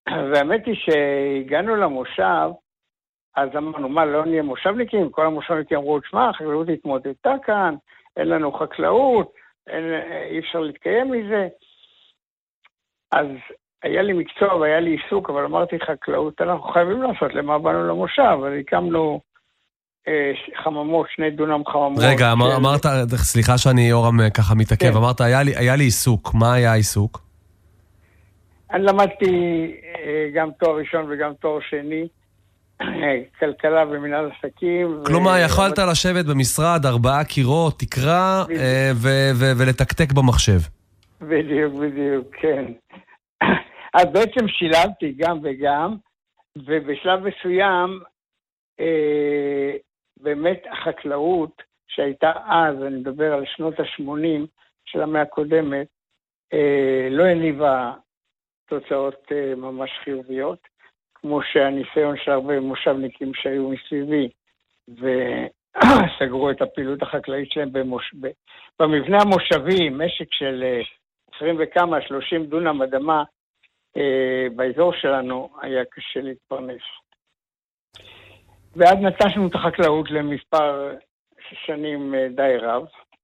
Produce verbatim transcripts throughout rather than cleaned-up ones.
והאמת היא שהגענו למושב, אז אמרנו, מה, לא נהיה מושבניקים? כל המושבניקים אמרו, שמה, החקלאות התמודדה כאן, אין לנו חקלאות, אין, אי אפשר להתקיים מזה. אז היה לי מקצוע והיה לי עיסוק, אבל אמרתי חקלאות, אנחנו חייבים לעשות, למה באנו למושב? אז הקמנו אה, חממות, שני דונם חממות. רגע, אמר, של... אמרת, סליחה שאני יורם ככה מתעכב, כן. אמרת, היה לי, היה לי עיסוק, מה היה העיסוק? אני למדתי אה, גם תואר ראשון וגם תואר שני, כלכלה ומנהל עסקים. כלומר, ו... יכולת ו... לשבת במשרד, ארבעה קירות, תקרא אה, ו- ו- ולתקתק במחשב. בדיוק, בדיוק, כן. אז בעצם שילבתי גם וגם, ובשלב מסוים, אה, באמת החקלאות שהייתה אז, אני מדבר על שנות ה-שמונים של המאה הקודמת, אה, לא הניבה תוצאות אה, ממש חיוביות, כמו שהניסיון של הרבה מושבניקים שהיו מסביבי, וסגרו את הפעילות החקלאית שלהם במוש... במבנה המושבי, משק של עשרים וכמה, שלושים דונם אדמה, אה, באזור שלנו היה קשה להתפרנס. ועד נטשנו את החקלאות למספר שנים אה, די רב,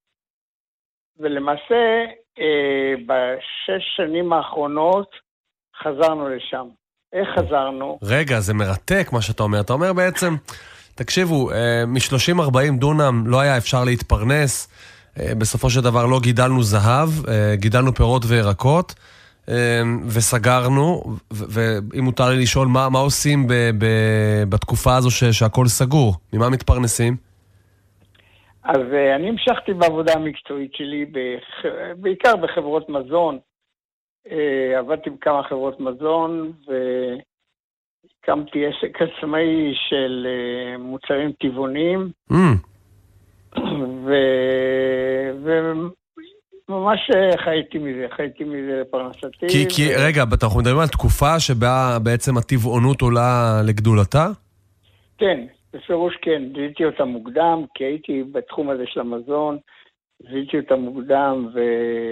ולמעשה אה, בשש שנים האחרונות חזרנו לשם. איך חזרנו? רגע, זה מרתק מה שאתה אומר. אתה אומר בעצם, תקשיבו, מ-שלושים ארבעים דונם לא היה אפשר להתפרנס, בסופו של דבר לא גידלנו זהב, גידלנו פירות וירקות, וסגרנו, ואם מותר לי לשאול, מה, מה עושים ב- ב- בתקופה הזו ש- שהכל סגור? ממה מתפרנסים? אז אני המשכתי בעבודה המקצועית שלי, בח... בעיקר בחברות מזון, עבדתי בכמה חברות מזון, והקמתי עסק עצמאי של מוצרים טבעוניים, mm. ו... וממש חייתי מזה, חייתי מזה לפרנסתי. כי, כי ו... רגע, אנחנו מדברים על תקופה שבה בעצם הטבעונות עולה לגדולתה? כן, בפירוש כן, זיהיתי אותה מוקדם, כי הייתי בתחום הזה של המזון, זיהיתי אותה מוקדם, ו...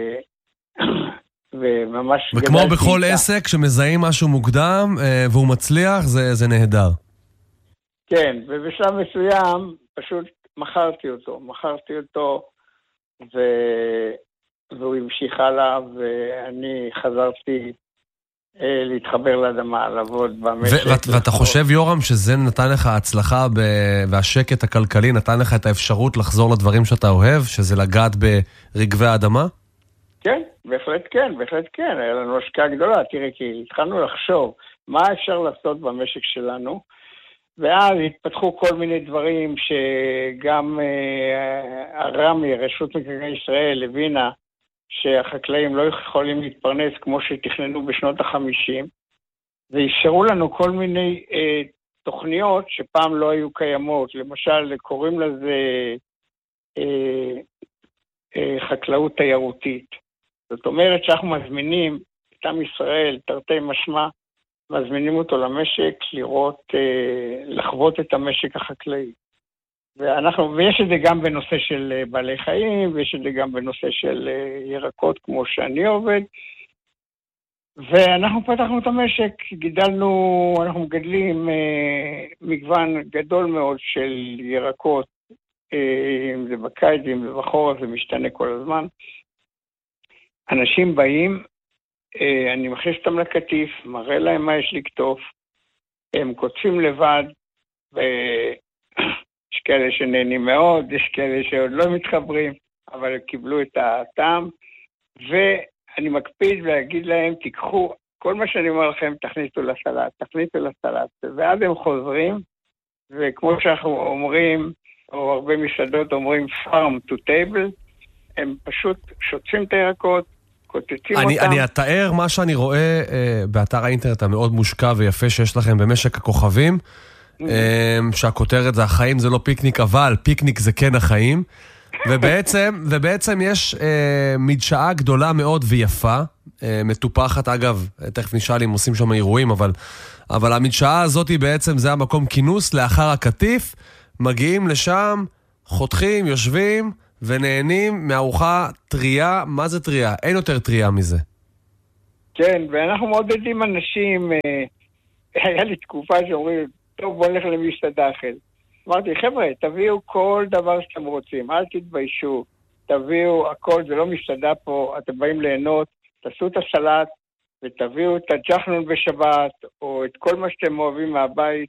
וממש וכמו בכל איתה. עסק שמזהים משהו מוקדם אה, והוא מצליח, זה, זה נהדר. כן, ובשלב מסוים פשוט מכרתי אותו, מכרתי אותו ו... והוא המשיך הלאה, ואני חזרתי אה, להתחבר לאדמה, לעבוד במשק. ו- ואתה חושב, יורם, שזה נתן לך הצלחה ב- והשקט הכלכלי, נתן לך את האפשרות לחזור לדברים שאתה אוהב, שזה לגעת ברגבי האדמה? כן, בהחלט כן, בהחלט כן. היה לנו השקעה גדולה. תראה, כי התחלנו לחשוב מה אפשר לעשות במשק שלנו, ואז התפתחו כל מיני דברים שגם אה, הרמי, רשות מקרקעי ישראל, הבינה שהחקלאים לא יכולים להתפרנס כמו שתכננו בשנות החמישים, ואפשרו לנו כל מיני אה, תוכניות שפעם לא היו קיימות. למשל, קוראים לזה אה, אה, חקלאות תיירותית. זאת אומרת שאנחנו מזמינים את עם ישראל, תרתי משמע, מזמינים אותו למשק, לראות, לחוות את המשק החקלאי. ואנחנו, ויש את זה גם בנושא של בעלי חיים, ויש את זה גם בנושא של ירקות, כמו שאני עובד. ואנחנו פתחנו את המשק, גידלנו, אנחנו מגדלים מגוון גדול מאוד של ירקות, אם זה בקיץ, אם זה בחורף, זה משתנה כל הזמן. אנשים באים, אני מכניס אותם לקטיף, מראה להם מה יש לקטוף, הם קוטפים לבד, ויש כאלה שנהנים מאוד, יש כאלה שעוד לא מתחברים, אבל קיבלו את הטעם, ואני מקפיד להגיד להם, תיקחו, כל מה שאני אומר לכם, תכניסו לסלט, תכניסו לסלט, ואז הם חוזרים, וכמו שאנחנו אומרים, או הרבה מסעדות אומרים, farm to table, הם פשוט שוטפים את הירקות, אני, אני אתאר מה שאני רואה אה, באתר האינטרנט המאוד מושקע ויפה שיש לכם במשק הכוכבים, אה, שהכותרת זה החיים זה לא פיקניק, אבל פיקניק זה כן החיים, ובעצם, ובעצם יש אה, מדשאה גדולה מאוד ויפה, אה, מטופחת, אגב, תכף נשאל אם עושים שם אירועים, אבל, אבל המדשאה הזאת היא בעצם, זה המקום כינוס לאחר הקטיף, מגיעים לשם, חותכים, יושבים, ונהנים מארוחה טריה. מה זה טריה? אין יותר טריה מזה. כן, ואנחנו מעודדים אנשים, היה לי תקופה שאומרים, טוב, בוא נלך למסעדה אחרת. אמרתי, חבר'ה, תביאו כל דבר שאתם רוצים, אל תתביישו, תביאו הכל, זה לא מסעדה פה, אתם באים ליהנות, תעשו את הסלט, ותביאו את הג'חנון בשבת, או את כל מה שאתם אוהבים מהבית,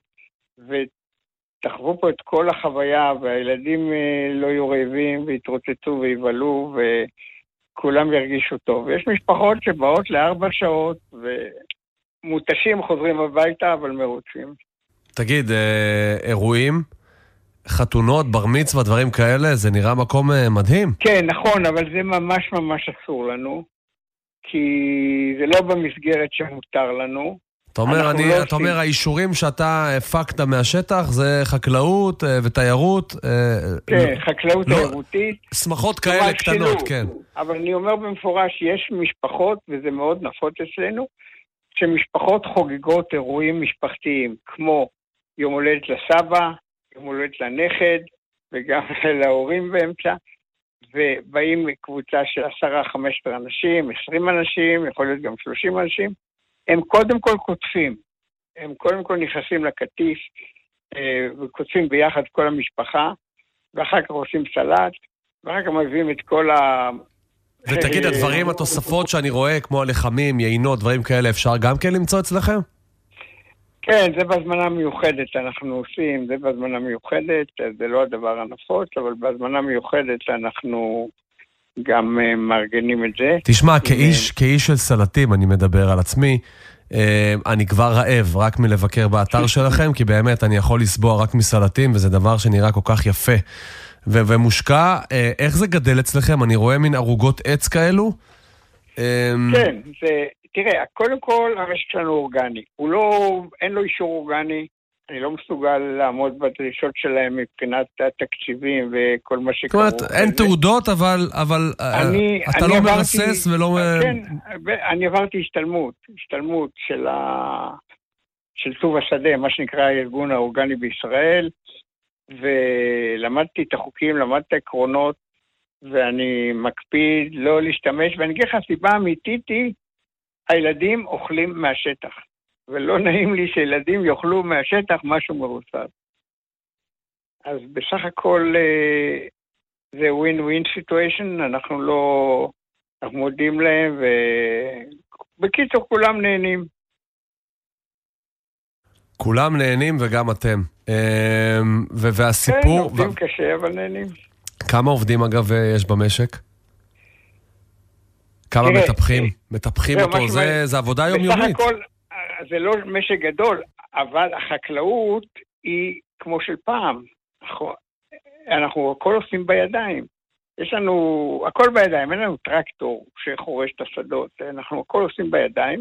ותחוו פה את כל החוויה, והילדים לא יהיו רעבים, ויתרוצצו ויבלו, וכולם ירגישו טוב. יש משפחות שבאות לארבע שעות, ומותשים חוזרים הביתה, אבל מרוצים. תגיד, אירועים, חתונות, בר מצווה, דברים כאלה, זה נראה מקום מדהים. כן, נכון, אבל זה ממש ממש אסור לנו, כי זה לא במסגרת שמותר לנו. אתה אומר, אני, לא אתה אומר, האישורים שאתה הפקת מהשטח זה חקלאות ותיירות. כן, חקלאות לא, תיירותית. שמחות כאלה קטנות, שילוב. כן. אבל אני אומר במפורש, יש משפחות, וזה מאוד נפוץ אצלנו, שמשפחות חוגגות אירועים משפחתיים, כמו יום הולדת לסבא, יום הולדת לנכד, וגם להורים באמצע, ובאים קבוצה של עשרה, חמש עשרה אנשים, עשרים אנשים, יכול להיות גם שלושים אנשים, הם קודם כל כותפים, הם קודם כל נכנסים לקטיף, וכותפים ביחד כל המשפחה, ואחר כך עושים סלט, ואחר כך מביאים את כל ה... ותגיד, הדברים, התוספות שאני רואה, כמו הלחמים, יינות, דברים כאלה, אפשר גם כן למצוא אצלכם? כן, זה בזמנה מיוחדת אנחנו עושים, זה בזמנה מיוחדת, זה לא הדבר הנפוץ, אבל בזמנה מיוחדת אנחנו גם מארגנים את זה. תשמע, כאיש, כאיש של סלטים, אני מדבר על עצמי, אני כבר רעב רק מלבקר באתר שלכם, כי באמת אני יכול לסבוע רק מסלטים, וזה דבר שנראה כל כך יפה ו- ומושקע. איך זה גדל אצלכם? אני רואה מין ערוגות עץ כאלו. כן, זה... תראה, קודם כל, המשק שלנו אורגני. הוא לא, אין לו אישור אורגני, אני לא מסוגל לעמוד בדרישות שלהם מבחינת התקציבים וכל מה שקרו. זאת אומרת, אין תעודות, אבל, אבל אני, אתה אני לא עברתי, מרסס ולא... כן, אני עברתי השתלמות, השתלמות של, ה, של טוב השדה, מה שנקרא הארגון האורגני בישראל, ולמדתי את החוקים, למדתי את העקרונות, ואני מקפיד לא להשתמש, ואני אגיד לך, הסיבה האמיתית היא, הילדים אוכלים מהשטח, ולא נעים לי שילדים יאכלו מהשטח משהו מרוסס. אז בסך הכל זה ווין-ווין סיטואשן, אנחנו לא, אנחנו מודים להם, ובקיצור כולם נהנים. כולם נהנים וגם אתם. והסיפור... כן, עובדים קשה, אבל נהנים. כמה עובדים אגב יש במשק? כמה מטפחים? מטפחים אותו, זה עבודה יומיומית. בסך הכל, זה לא משק גדול, אבל החקלאות היא כמו של פעם. אנחנו הכל עושים בידיים. יש לנו, הכל בידיים, אין לנו טרקטור שחורש את השדות, אנחנו הכל עושים בידיים,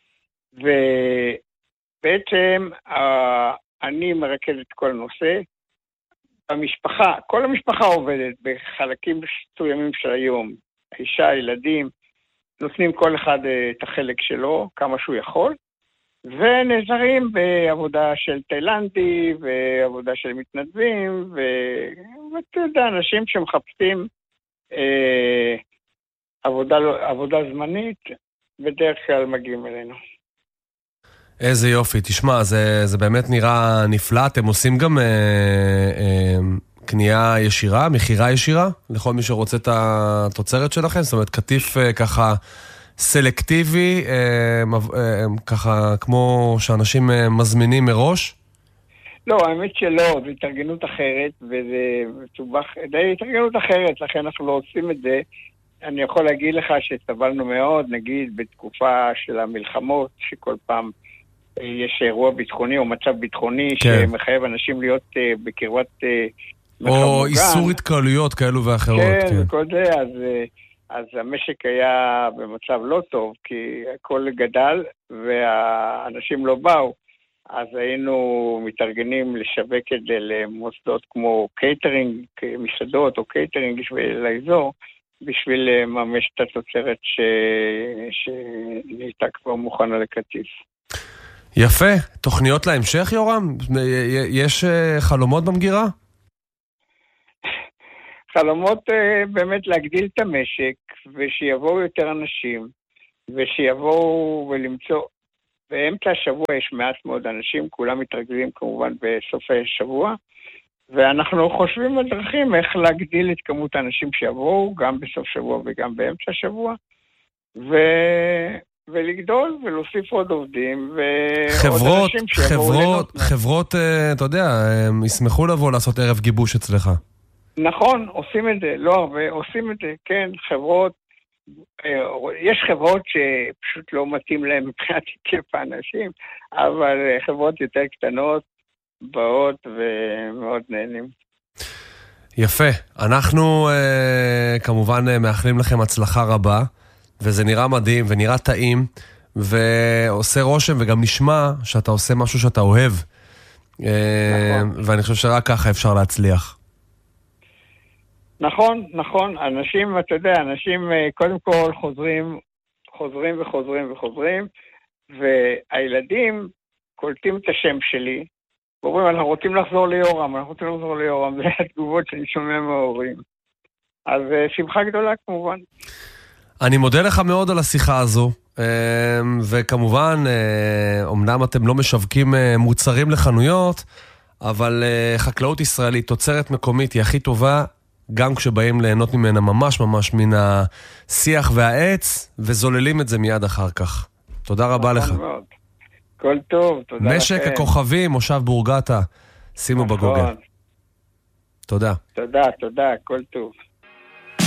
ובעצם אני מרכז את כל הנושא. המשפחה, כל המשפחה עובדת בחלקים מסוימים של היום. האישה, ילדים, נותנים כל אחד את החלק שלו, כמה שהוא יכול, ונעזרים בעבודה של תאילנדי, ועבודה של מתנדבים, ואתה יודע, אנשים שמחפשים אה, עבודה, עבודה זמנית, בדרך כלל מגיעים אלינו. איזה יופי, תשמע, זה, זה באמת נראה נפלא, אתם עושים גם... אה, אה... קנייה ישירה, מחירה ישירה, לכל מי שרוצה את התוצרת שלכם, זאת אומרת, כתיף ככה סלקטיבי, ככה כמו שאנשים מזמינים מראש? לא, האמת שלא, זו התארגנות אחרת, וזה מסובך, די התארגנות אחרת, לכן אנחנו לא עושים את זה. אני יכול להגיד לך שסבלנו מאוד, נגיד בתקופה של המלחמות, שכל פעם יש אירוע ביטחוני או מצב ביטחוני, כן. שמחייב אנשים להיות בקרבת... או איסור התקהלויות כאלו ואחרות. כן, כן. וכל זה, אז, אז המשק היה במצב לא טוב, כי הכל גדל והאנשים לא באו, אז היינו מתארגנים לשווק את זה למוסדות כמו קייטרינג, מסעדות או קייטרינג לאזור, בשביל לממש את התוצרת ש... שנהייתה כבר מוכנה לקטיף. יפה. תוכניות להמשך, יורם? יש חלומות במגירה? חלומות באמת להגדיל את המשק, ושיבואו יותר אנשים, ושיבואו ולמצוא, באמצע השבוע יש מעט מאוד אנשים, כולם מתרכזים כמובן בסוף השבוע, ואנחנו חושבים על דרכים איך להגדיל את כמות האנשים שיבואו, גם בסוף שבוע וגם באמצע השבוע, ו... ולגדול ולהוסיף עוד עובדים, ועוד חברות, אנשים שיבואו חברות, ליהנות. חברות, אתה יודע, הם ישמחו לבוא לעשות ערב גיבוש אצלך. נכון, עושים את זה, לא הרבה, עושים את זה, כן, חברות, יש חברות שפשוט לא מתאים להם מבחינת היקף האנשים, אבל חברות יותר קטנות באות ומאוד נהנים. יפה, אנחנו כמובן מאחלים לכם הצלחה רבה, וזה נראה מדהים ונראה טעים, ועושה רושם וגם נשמע שאתה עושה משהו שאתה אוהב, נכון. ואני חושב שרק ככה אפשר להצליח. נכון, נכון, אנשים, אתה יודע, אנשים קודם כל חוזרים, חוזרים וחוזרים וחוזרים, והילדים קולטים את השם שלי, ואומרים, אנחנו רוצים לחזור ליורם, אנחנו רוצים לחזור ליורם, זה התגובות שאני שומע מההורים. אז שמחה גדולה כמובן. אני מודה לך מאוד על השיחה הזו, וכמובן, אמנם אתם לא משווקים מוצרים לחנויות, אבל חקלאות ישראלית, תוצרת מקומית, היא הכי טובה, גם כשבאים ליהנות ממנה ממש ממש מן השיח והעץ, וזוללים את זה מיד אחר כך. תודה רבה לך. מאוד. כל טוב, תודה לכם. משק הכוכבים, מושב בורגטה, שימו בגוגל. תודה. תודה, תודה, כל טוב.